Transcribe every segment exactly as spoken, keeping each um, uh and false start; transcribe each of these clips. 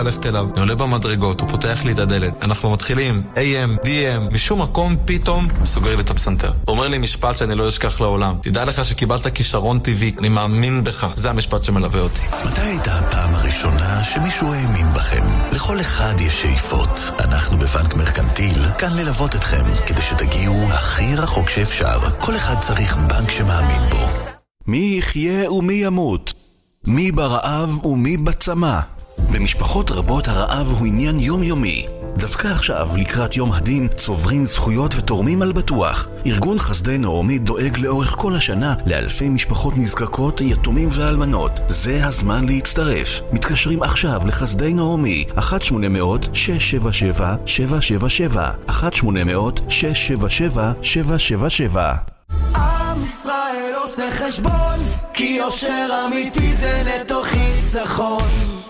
הלכת אליו, אני עולה במדרגות, הוא פותח לי את הדלת. אנחנו מתחילים איי אם, די אם, משום מקום פתאום סוגר לי את הפסנתר. הוא אומר לי משפט שאני לא אשכח לעולם. תדע לך שקיבלת כישרון טבעי, אני מאמין בך. זה המשפט שמלווה אותי. מתי הייתה הפעם הראשונה שמישהו האמין בכם? לכל אחד יש שאיפות. אנחנו בבנק מרקנטיל כאן ללוות אתכם כדי שתגיעו הכי רחוק שאפשר. כל אחד צריך בנק שמאמין בו. מי יחיה ומי ימות? מי ברעב ומי בצמא? במשפחות רבות הרעב הוא עניין יומיומי. דווקא עכשיו, לקראת יום הדין, צוברים זכויות ותורמים על בטוח. ארגון חסדי נעמי דואג לאורך כל השנה לאלפי משפחות נזקקות, יתומים ואלמנות. זה הזמן להצטרף. מתקשרים עכשיו לחסדי נעמי, אחת שמונה אפס אפס שש שבע שבע שבע שבע שבע, אחת שמונה אפס אפס שש שבע שבע שבע שבע שבע. עם ישראל עושה חשבון, כי יושר אמיתי זה נטו חיסכון.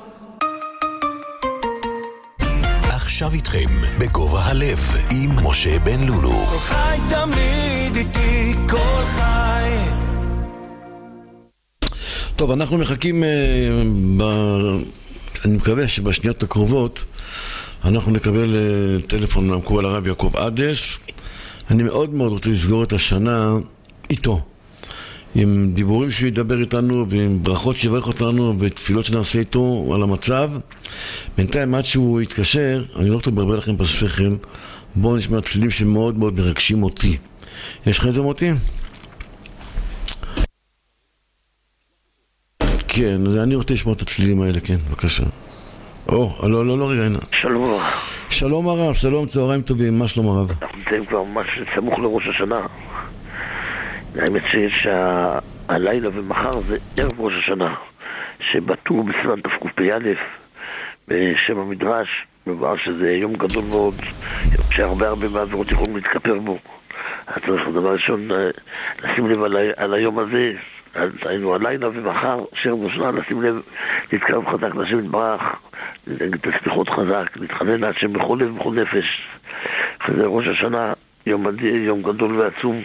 עכשיו איתכם בגובה הלב עם משה בן לולו. כל חי תמיד איתי, כל חי. טוב, אנחנו מחכים, ב... אני מקווה שבשניות הקרובות אנחנו נקבל טלפון מהמקובל הרב יעקב עדס. אני מאוד מאוד רוצה לסגור את השנה איתו, עם דיבורים שהוא ידבר איתנו ועם ברכות שיברך אותנו ותפילות שנעשה איתו על המצב. בינתיים עד שהוא יתקשר, אני לא רוצה לברבר לכם בשכל. בואו נשמע צלילים שמאוד מאוד מרגשים אותי. יש לך איזה מותי? כן, אני רוצה לשמוע את הצלילים האלה, כן, בבקשה. או, לא, לא, לא, רגע, הנה. שלום. שלום הרב, שלום, צהריים טובים, מה שלום הרב? אנחנו נמצאים כבר ממש סמוך לראש השנה. האמת שיש הלילה ומחר זה ערב ראש השנה, שבטור בסימן תקפ"א בשם המדרש, מבואר שזה יום גדול מאוד, שהרבה הרבה מעבירות יכולים להתכפר בו. אז צריך דבר ראשון לשים לב על, על היום הזה, היינו הלילה ומחר, שערב ראש השנה, לשים לב, להתקרב חזק להשם יתברך, להגיד את הסליחות חזק, להתחנן להשם בכל לב ובכל נפש. אחרי ראש השנה, יום, יום גדול ועצום,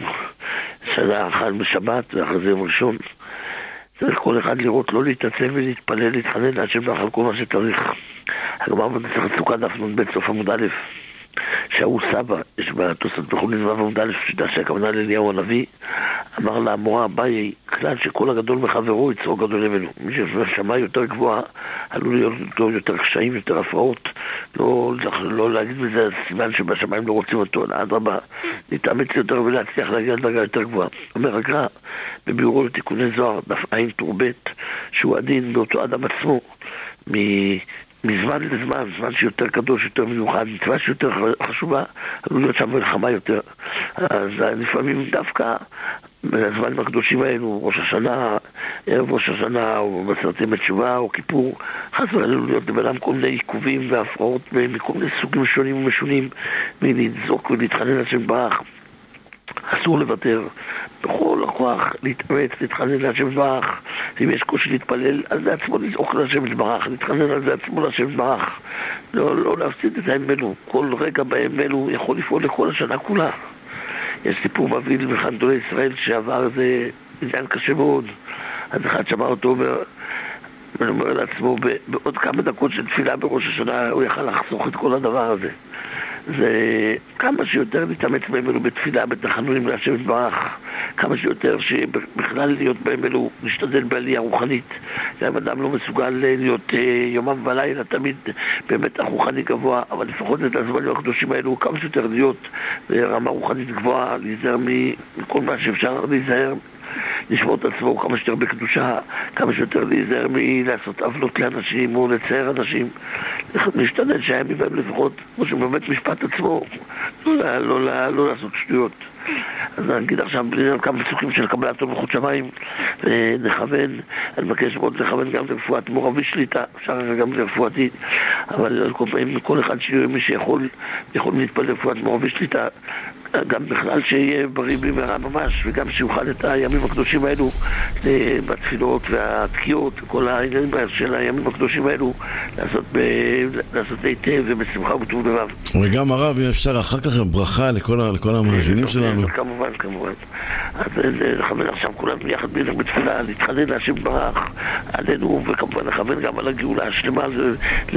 שנה אחת בשבת ואחרי זה יום ראשון. צריך כל אחד לראות, לא להתעצב ולהתפלל, להתחנן להשם יתברך על כל מה שצריך. הגמרא במסכת סוכה דף נ"ב סוף עמוד א', שאול סבא, יש בתוספות בחולין ו' עמוד א', שיטה שהכוונה לאליהו הנביא, אמר לה המורה אביי, כלל שכל הגדול מחברו יצרו גדול ממנו. מי שהשמיים יותר גבוהה עלול להיות אותו יותר קשיים, יותר הפרעות. לא, לא להגיד בזה סימן שבשמיים לא רוצים אותו, אדרבה, להתאמץ יותר ולהצליח להגיע לדרגה יותר גבוהה. אומר הגר"א בביאורו לתיקוני זוהר דף עין טור ב', שהוא הדין באותו אדם עצמו מ... מזמן לזמן, זמן שיותר קדוש, יותר מיוחד, מצווה שיותר חשובה, עלול להיות שם מלחמה יותר. אז לפעמים דווקא בזמנים הקדושים האלו, ראש השנה, ערב ראש השנה, או בעשרת ימי תשובה, או כיפור, חס ועלול להיות לבדם כל מיני עיכובים והפרעות מכל מיני סוגים שונים ומשונים, ולזעוק ולהתחנן להשם יתברך. אסור לוותר, בכל הכוח להתאמץ, להתחנן להשם יתברך. אם יש קושי להתפלל, אז זה עצמו לזעוק להשם יתברך, להתחנן על זה עצמו להשם יתברך. לא, לא להפסיד את הימנו, כל רגע בימנו יכול לפעול לכל השנה כולה. יש סיפור מביא למחן גדולי ישראל שעבר איזה עניין קשה מאוד. אז אחד שמע אותו אומר, אני אומר לעצמו, בעוד כמה דקות של תפילה בראש השנה הוא יכל לחסוך את כל הדבר הזה. זה כמה שיותר להתאמץ בהם אלו בתפילה, בתחנונים להשם יתברך, כמה שיותר שבכלל להיות בהם אלו להשתדל בעלייה רוחנית. גם אדם לא מסוגל להיות יומם ולילה תמיד באמת הרוחני גבוה, אבל לפחות את הזמנים הקדושים האלו כמה שיותר להיות רמה רוחנית גבוהה, להיזהר מכל מה שאפשר להיזהר, לשמור את עצמו כמה שיותר בקדושה, כמה שיותר להיזהר מלעשות עוולות לאנשים או לצייר אנשים, להשתדל שהימים בהם לפחות, כמו שבאמת משפט עצמו, לא, לא, לא, לא לעשות שטויות. אז אני אגיד עכשיו כמה פסוקים של קבלת עול מלכות שמיים, ונכוון, אני מבקש מאוד לכוון גם לרפואת מורבי שליטה, אפשר גם לרפואתית, אבל כל פעמים כל אחד מי שיכול יכול להתפלל לרפואת מורבי שליטה, גם בכלל שיהיה בריא בלי מרע ממש, וגם שיוכל את הימים הקדושים האלו בתפילות והתקיעות, כל העניינים של הימים הקדושים האלו לעשות, ב... לעשות היטב ובשמחה ובטוב לבב. וגם הרב, אם אפשר אחר כך ברכה לכל, לכל המאזינים שלנו. כמובן, כמובן. אז לכוון עכשיו כולנו יחד בינך בתפילה, להתחנן להשם יתברך עלינו, וכמובן לכוון גם על הגאולה השלמה